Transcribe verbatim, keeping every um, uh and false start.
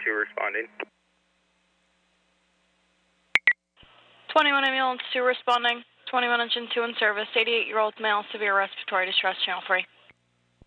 two responding. twenty-one ambulance two responding. twenty-one engine two in service. eighty-eight-year-old male, severe respiratory distress, channel three.